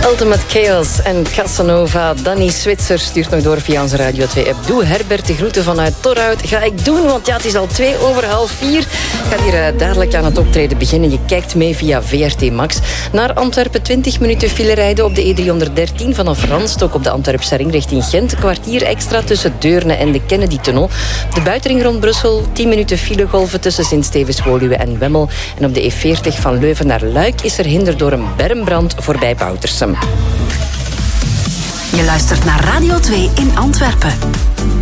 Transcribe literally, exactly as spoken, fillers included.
Ultimate Chaos en Casanova. Danny Switzer stuurt nog door via onze Radio twee-app. Doe Herbert de groeten vanuit Torhout. Ga ik doen, want ja, het is al twee over half vier. Ik ga hier uh, dadelijk aan het optreden beginnen. Je kijkt mee via V R T Max. Naar Antwerpen twintig minuten file rijden op de E driehonderddertien vanaf Randstok op de Antwerpse ring richting Gent. Kwartier extra tussen Deurne en de Kennedy-tunnel. De buitenring rond Brussel, tien minuten filegolven tussen Sint-Stevens-Woluwe en Wemmel. En op de E veertig van Leuven naar Luik is er hinder door een bermbrand voorbij Boutersem. Je luistert naar Radio twee in Antwerpen.